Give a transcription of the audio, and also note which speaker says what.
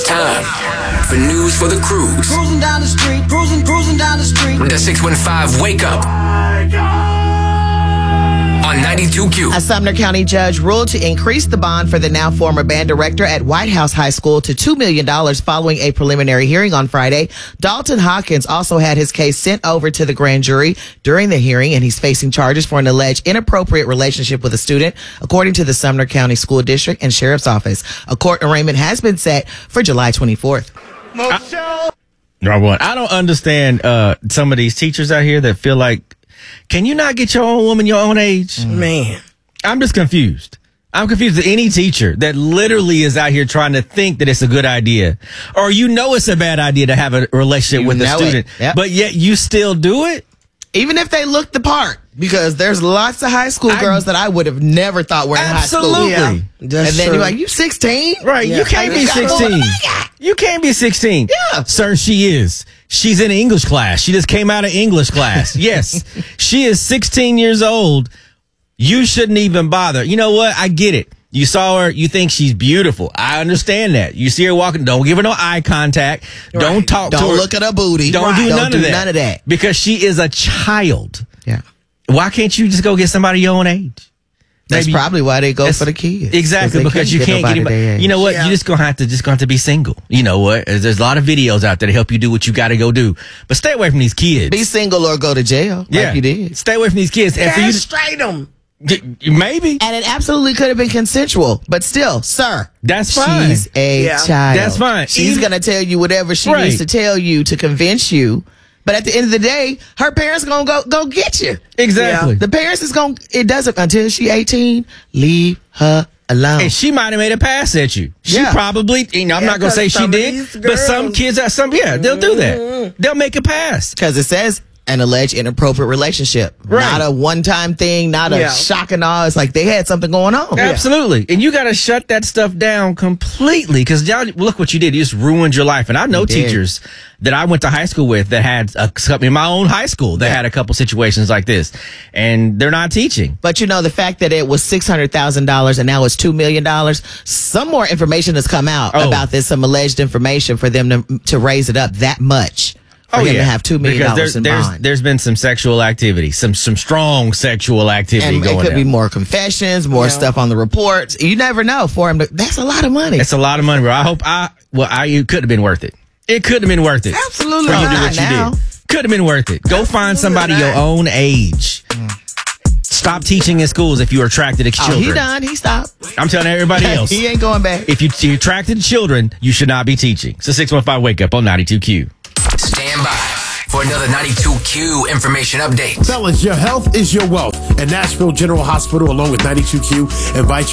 Speaker 1: It's time for News for the Cruise.
Speaker 2: Cruising down the street, cruising down the street.
Speaker 1: The 615 Wake Up on 92Q.
Speaker 3: A Sumner County judge ruled to increase the bond for the now former band director at White House High School to $2 million following a preliminary hearing on Friday. Dalton Hawkins also had his case sent over to the grand jury during the hearing, and he's facing charges for an alleged inappropriate relationship with a student, according to the Sumner County School District and Sheriff's Office. A court arraignment has been set for July 24th.
Speaker 4: I don't understand some of these teachers out here that feel like, can you not get your own woman your own age?
Speaker 5: Man.
Speaker 4: I'm just confused. I'm confused with any teacher that literally is out here trying to think that it's a good idea. Or it's a bad idea to have a relationship with a student, but yet you still do it?
Speaker 3: Even if they look the part, because there's lots of high school girls that I would have never thought were in high school.
Speaker 4: Absolutely.
Speaker 3: Yeah. And then you're like, you 16?
Speaker 4: Right,
Speaker 3: Yeah.
Speaker 4: you can't be 16. You can't be 16.
Speaker 3: Yeah.
Speaker 4: Sir, she is. She's in English class. She just came out of English class. Yes, she is 16 years old. You shouldn't even bother. You know what? I get it. You saw her. You think she's beautiful. I understand that. You see her walking. Don't give her no eye contact. Right. Don't talk to her.
Speaker 3: Don't look at her booty.
Speaker 4: Don't do none of that. Because she is a child.
Speaker 3: Yeah.
Speaker 4: Why can't you just go get somebody your own age?
Speaker 3: That's probably why they go for the kids.
Speaker 4: Exactly, because you can't get anybody. You know what? Yeah. You're just gonna have to be single. You know what? There's a lot of videos out there to help you do what you got to go do. But stay away from these kids.
Speaker 3: Be single or go to jail. Like you did.
Speaker 4: Stay away from these kids.
Speaker 5: Castrate them.
Speaker 4: Maybe.
Speaker 3: And it absolutely could have been consensual, but still, sir.
Speaker 4: That's fine.
Speaker 3: She's a child.
Speaker 4: That's fine.
Speaker 3: She's going to tell you whatever she needs to tell you to convince you. But at the end of the day, her parents going to go get you.
Speaker 4: Exactly.
Speaker 3: Yeah. The parents is going to, it doesn't, until she 18, leave her alone.
Speaker 4: And she might have made a pass at you. She probably, I'm not going to say she did, but some kids, they'll do that. They'll make a pass.
Speaker 3: Because it says an alleged inappropriate relationship. Right. Not a one-time thing, not a shock and awe. It's like they had something going on.
Speaker 4: Absolutely. And you got to shut that stuff down completely, because y'all, look what you did. You just ruined your life. And I know teachers that I went to high school with that had, in my own high school, that had a couple situations like this. And they're not teaching.
Speaker 3: But the fact that it was $600,000 and now it's $2 million, some more information has come out about this, some alleged information for them to raise it up that much. For him to have $2 million in bond.
Speaker 4: There's been some sexual activity, some strong sexual activity going on.
Speaker 3: It could be more confessions, more stuff on the reports. You never know for him. That's a lot of money.
Speaker 4: It's a lot of money, bro. It could have been worth it. It could have been worth it.
Speaker 3: Absolutely
Speaker 4: for you to do
Speaker 3: not
Speaker 4: what
Speaker 3: now.
Speaker 4: you did. Could have been worth it. Go find somebody your own age. Stop teaching in schools if you are attracted to children.
Speaker 3: He done. He stopped.
Speaker 4: I'm telling everybody else.
Speaker 3: He ain't going back.
Speaker 4: If you're attracted to children, you should not be teaching. So 615 Wake Up on 92Q.
Speaker 1: Stand by for another 92Q information update.
Speaker 6: Fellas, your health is your wealth. And Nashville General Hospital, along with 92Q, invite you